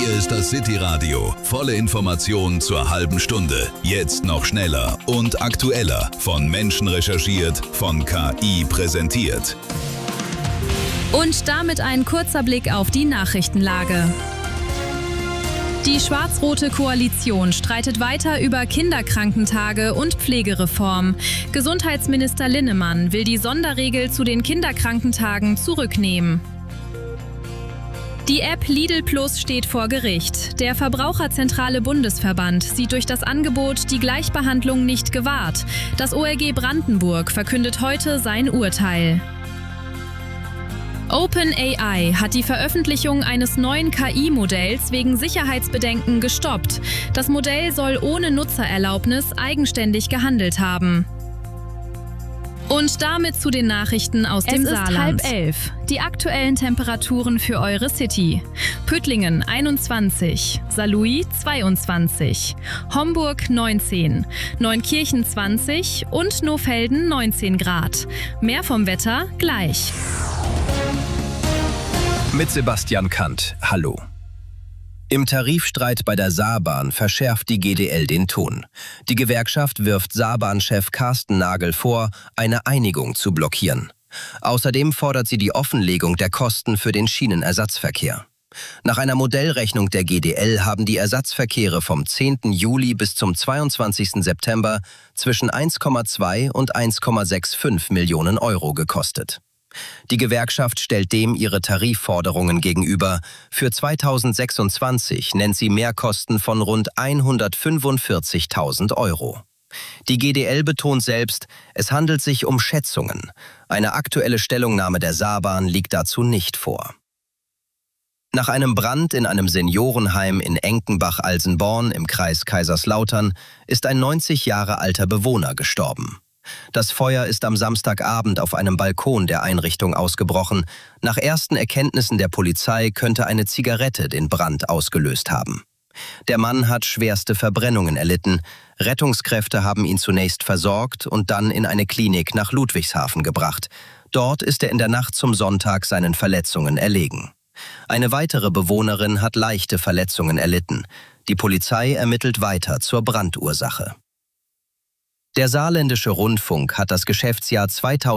Hier ist das City Radio. Volle Informationen zur halben Stunde. Jetzt noch schneller und aktueller. Von Menschen recherchiert, von KI präsentiert. Und damit ein kurzer Blick auf die Nachrichtenlage. Die schwarz-rote Koalition streitet weiter über Kinderkrankentage und Pflegereform. Gesundheitsminister Linnemann will die Sonderregel zu den Kinderkrankentagen zurücknehmen. Die App Lidl Plus steht vor Gericht. Der Verbraucherzentrale Bundesverband sieht durch das Angebot die Gleichbehandlung nicht gewahrt. Das OLG Brandenburg verkündet heute sein Urteil. OpenAI hat die Veröffentlichung eines neuen KI-Modells wegen Sicherheitsbedenken gestoppt. Das Modell soll ohne Nutzererlaubnis eigenständig gehandelt haben. Und damit zu den Nachrichten aus dem Saarland. Es ist 10:30. Die aktuellen Temperaturen für eure City. Püttlingen 21, Saarlouis 22, Homburg 19, Neunkirchen 20 und Nohfelden 19 Grad. Mehr vom Wetter gleich. Mit Sebastian Kant. Hallo. Im Tarifstreit bei der Saarbahn verschärft die GDL den Ton. Die Gewerkschaft wirft Saarbahn-Chef Carsten Nagel vor, eine Einigung zu blockieren. Außerdem fordert sie die Offenlegung der Kosten für den Schienenersatzverkehr. Nach einer Modellrechnung der GDL haben die Ersatzverkehre vom 10. Juli bis zum 22. September zwischen 1,2 und 1,65 Millionen Euro gekostet. Die Gewerkschaft stellt dem ihre Tarifforderungen gegenüber. Für 2026 nennt sie Mehrkosten von rund 145.000 Euro. Die GDL betont selbst, es handelt sich um Schätzungen. Eine aktuelle Stellungnahme der Saarbahn liegt dazu nicht vor. Nach einem Brand in einem Seniorenheim in Enkenbach-Alsenborn im Kreis Kaiserslautern ist ein 90 Jahre alter Bewohner gestorben. Das Feuer ist am Samstagabend auf einem Balkon der Einrichtung ausgebrochen. Nach ersten Erkenntnissen der Polizei könnte eine Zigarette den Brand ausgelöst haben. Der Mann hat schwerste Verbrennungen erlitten. Rettungskräfte haben ihn zunächst versorgt und dann in eine Klinik nach Ludwigshafen gebracht. Dort ist er in der Nacht zum Sonntag seinen Verletzungen erlegen. Eine weitere Bewohnerin hat leichte Verletzungen erlitten. Die Polizei ermittelt weiter zur Brandursache. Der Saarländische Rundfunk hat das Geschäftsjahr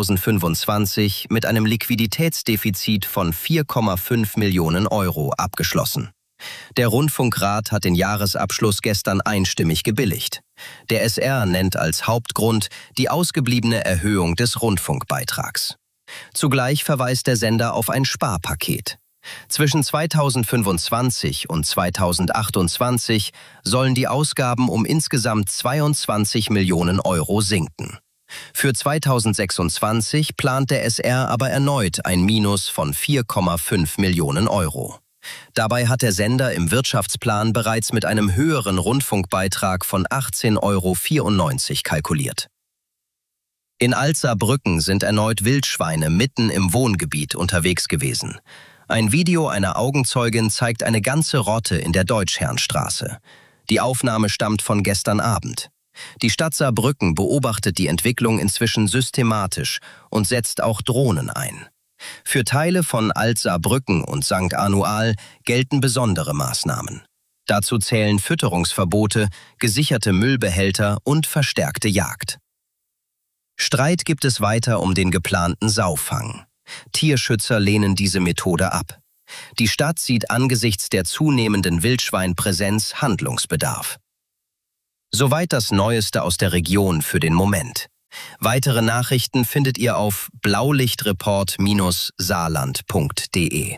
2025 mit einem Liquiditätsdefizit von 4,5 Millionen Euro abgeschlossen. Der Rundfunkrat hat den Jahresabschluss gestern einstimmig gebilligt. Der SR nennt als Hauptgrund die ausgebliebene Erhöhung des Rundfunkbeitrags. Zugleich verweist der Sender auf ein Sparpaket. Zwischen 2025 und 2028 sollen die Ausgaben um insgesamt 22 Millionen Euro sinken. Für 2026 plant der SR aber erneut ein Minus von 4,5 Millionen Euro. Dabei hat der Sender im Wirtschaftsplan bereits mit einem höheren Rundfunkbeitrag von 18,94 Euro kalkuliert. In Alt-Saarbrücken sind erneut Wildschweine mitten im Wohngebiet unterwegs gewesen. Ein Video einer Augenzeugin zeigt eine ganze Rotte in der Deutschherrnstraße. Die Aufnahme stammt von gestern Abend. Die Stadt Saarbrücken beobachtet die Entwicklung inzwischen systematisch und setzt auch Drohnen ein. Für Teile von Alt-Saarbrücken und St. Anual gelten besondere Maßnahmen. Dazu zählen Fütterungsverbote, gesicherte Müllbehälter und verstärkte Jagd. Streit gibt es weiter um den geplanten Saufang. Tierschützer lehnen diese Methode ab. Die Stadt sieht angesichts der zunehmenden Wildschweinpräsenz Handlungsbedarf. Soweit das Neueste aus der Region für den Moment. Weitere Nachrichten findet ihr auf blaulichtreport-saarland.de.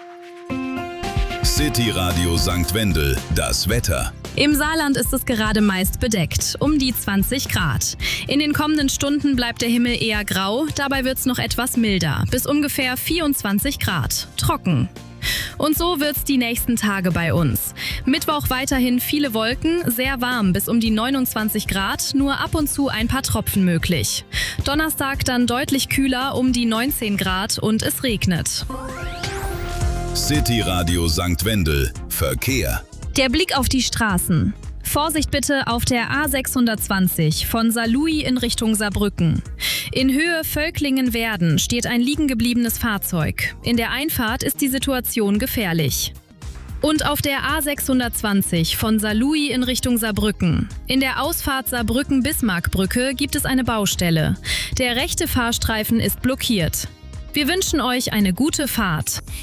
City Radio St. Wendel, das Wetter. Im Saarland ist es gerade meist bedeckt, um die 20 Grad. In den kommenden Stunden bleibt der Himmel eher grau, dabei wird es noch etwas milder, bis ungefähr 24 Grad. Trocken. Und so wird's die nächsten Tage bei uns. Mittwoch weiterhin viele Wolken, sehr warm bis um die 29 Grad, nur ab und zu ein paar Tropfen möglich. Donnerstag dann deutlich kühler, um die 19 Grad und es regnet. City Radio St. Wendel, Verkehr. Der Blick auf die Straßen. Vorsicht bitte auf der A620 von Saarlouis in Richtung Saarbrücken. In Höhe Völklingen-Werden steht ein liegengebliebenes Fahrzeug. In der Einfahrt ist die Situation gefährlich. Und auf der A620 von Saarlouis in Richtung Saarbrücken. In der Ausfahrt Saarbrücken-Bismarckbrücke gibt es eine Baustelle. Der rechte Fahrstreifen ist blockiert. Wir wünschen euch eine gute Fahrt.